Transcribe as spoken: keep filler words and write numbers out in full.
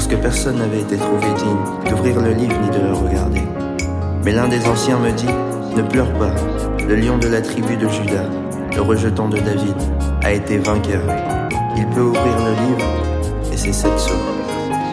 que personne n'avait été trouvé digne d'ouvrir le livre ni de le regarder. Mais l'un des anciens me dit, ne pleure pas, le lion de la tribu de Juda, le rejeton de David, a été vainqueur. Il peut ouvrir le livre et c'est cette sauve.